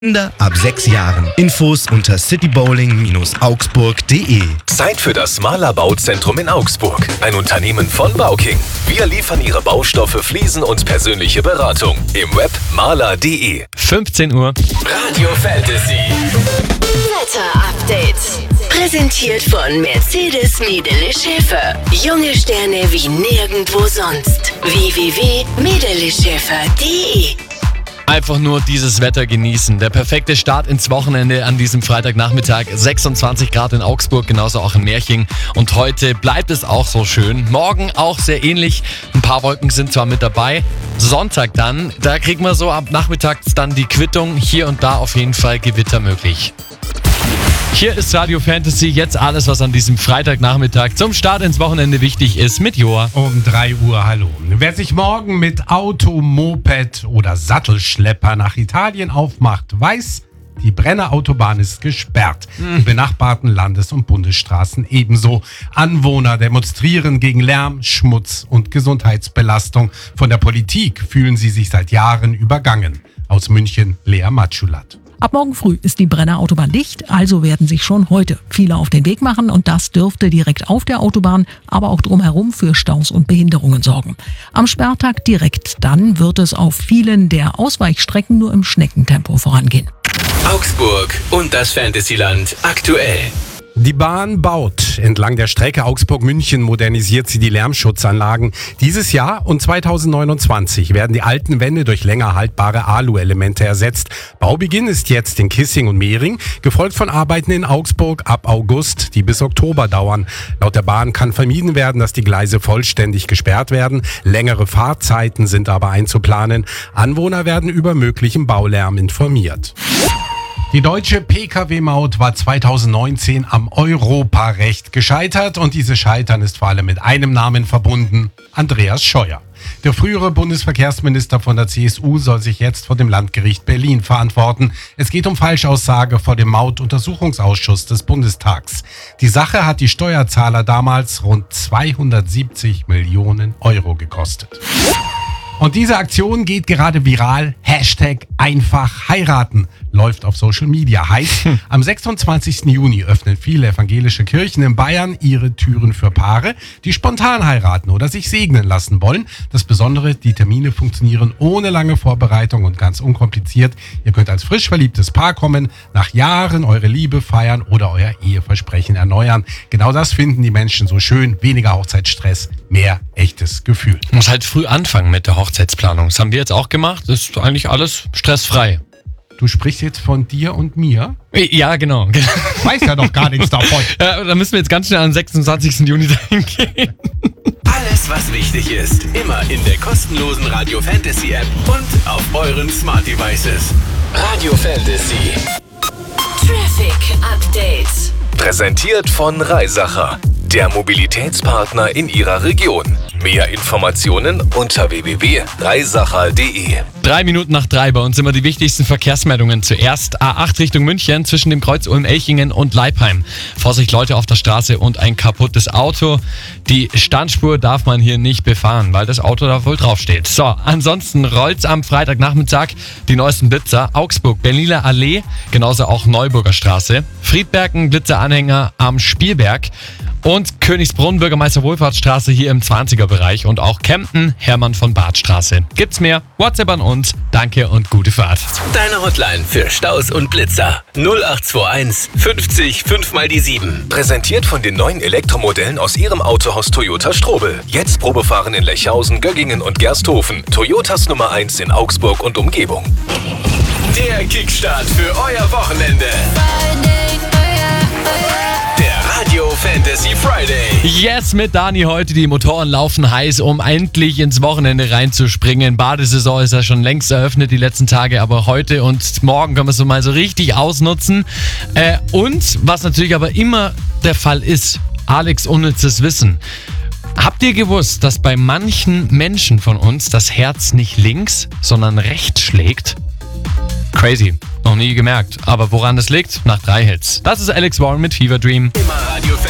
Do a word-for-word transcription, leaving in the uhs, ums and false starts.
Kinder ab sechs Jahren. Infos unter citybowling augsburg punkt de. Zeit für das Maler Bauzentrum in Augsburg. Ein Unternehmen von Bauking. Wir liefern Ihre Baustoffe, Fliesen und persönliche Beratung. Im Web maler punkt de. fünfzehn Uhr. Radio Fantasy. Wetter-Update. Präsentiert von Mercedes Medele Schäfer. Junge Sterne wie nirgendwo sonst. w w w punkt medele schäfer punkt de. Einfach nur dieses Wetter genießen. Der perfekte Start ins Wochenende an diesem Freitagnachmittag. sechsundzwanzig Grad in Augsburg, genauso auch in Merching. Und heute bleibt es auch so schön. Morgen auch sehr ähnlich. Ein paar Wolken sind zwar mit dabei. Sonntag dann, da kriegen wir so ab nachmittags dann die Quittung. Hier und da auf jeden Fall Gewitter möglich. Hier ist Radio Fantasy, jetzt alles, was an diesem Freitagnachmittag zum Start ins Wochenende wichtig ist, mit Joa. Um drei Uhr, hallo. Wer sich morgen mit Auto, Moped oder Sattelschlepper nach Italien aufmacht, weiß, die Brenner Autobahn ist gesperrt. Mhm. Die benachbarten Landes- und Bundesstraßen ebenso. Anwohner demonstrieren gegen Lärm, Schmutz und Gesundheitsbelastung. Von der Politik fühlen sie sich seit Jahren übergangen. Aus München, Lea Matschulat. Ab morgen früh ist die Brenner Autobahn dicht, also werden sich schon heute viele auf den Weg machen und das dürfte direkt auf der Autobahn, aber auch drumherum für Staus und Behinderungen sorgen. Am Sperrtag direkt dann wird es auf vielen der Ausweichstrecken nur im Schneckentempo vorangehen. Augsburg und das Fantasyland aktuell. Die Bahn baut. Entlang der Strecke Augsburg-München modernisiert sie die Lärmschutzanlagen. Dieses Jahr und zweitausendneunundzwanzig werden die alten Wände durch länger haltbare Alu-Elemente ersetzt. Baubeginn ist jetzt in Kissing und Mehring, gefolgt von Arbeiten in Augsburg ab August, die bis Oktober dauern. Laut der Bahn kann vermieden werden, dass die Gleise vollständig gesperrt werden. Längere Fahrzeiten sind aber einzuplanen. Anwohner werden über möglichen Baulärm informiert. Die deutsche P K W-Maut war zweitausendneunzehn am Europarecht gescheitert und dieses Scheitern ist vor allem mit einem Namen verbunden: Andreas Scheuer. Der frühere Bundesverkehrsminister von der C S U soll sich jetzt vor dem Landgericht Berlin verantworten. Es geht um Falschaussage vor dem Mautuntersuchungsausschuss des Bundestags. Die Sache hat die Steuerzahler damals rund zweihundertsiebzig Millionen Euro gekostet. Und diese Aktion geht gerade viral. Hashtag einfach heiraten läuft auf Social Media. Heißt, am sechsundzwanzigsten Juni öffnen viele evangelische Kirchen in Bayern ihre Türen für Paare, die spontan heiraten oder sich segnen lassen wollen. Das Besondere, die Termine funktionieren ohne lange Vorbereitung und ganz unkompliziert. Ihr könnt als frisch verliebtes Paar kommen, nach Jahren eure Liebe feiern oder euer Eheversprechen erneuern. Genau das finden die Menschen so schön. Weniger Hochzeitsstress, mehr echtes Gefühl. Muss halt früh anfangen mit der Hochzeitsplanung. Das haben wir jetzt auch gemacht. Das ist eigentlich alles stressfrei. Du sprichst jetzt von dir und mir? Ja, genau. Ich weiß ja noch gar nichts davon. Ja, da müssen wir jetzt ganz schnell am sechsundzwanzigsten Juni dahin gehen. Alles, was wichtig ist, immer in der kostenlosen Radio Fantasy App und auf euren Smart Devices. Radio Fantasy. Traffic Update. Präsentiert von Reisacher, der Mobilitätspartner in Ihrer Region. Mehr Informationen unter w w w punkt reisacher punkt de. Drei Minuten nach drei, bei uns immer die wichtigsten Verkehrsmeldungen. Zuerst A acht Richtung München zwischen dem Kreuz Ulm-Elchingen und Leipheim. Vorsicht, Leute auf der Straße und ein kaputtes Auto. Die Standspur darf man hier nicht befahren, weil das Auto da wohl draufsteht. So, ansonsten rollt's am Freitagnachmittag die neuesten Blitzer. Augsburg, Berliner Allee, genauso auch Neuburger Straße. Friedbergen, Blitzeranhänger am Spielberg. Und Königsbrunn, Bürgermeister Wohlfahrtsstraße hier im zwanziger-Bereich und auch Kempten, Hermann von Bart Straße. Gibt's mehr? WhatsApp an uns. Danke und gute Fahrt. Deine Hotline für Staus und Blitzer. null acht zwei eins fünfzig fünf mal die sieben. Präsentiert von den neuen Elektromodellen aus Ihrem Autohaus Toyota Strobel. Jetzt Probefahren in Lechhausen, Göggingen und Gersthofen. Toyotas Nummer eins in Augsburg und Umgebung. Der Kickstart für euer Wochenende. Radio Fantasy Friday. Yes, mit Dani heute. Die Motoren laufen heiß, um endlich ins Wochenende reinzuspringen. Badesaison ist ja schon längst eröffnet die letzten Tage, aber heute und morgen können wir es so mal so richtig ausnutzen. Äh, und was natürlich aber immer der Fall ist, Alex unnützes Wissen. Habt ihr gewusst, dass bei manchen Menschen von uns das Herz nicht links, sondern rechts schlägt? Crazy. Noch nie gemerkt. Aber woran das liegt? Nach drei Hits. Das ist Alex Warren mit Fever Dream. Immer Radio Fantasy.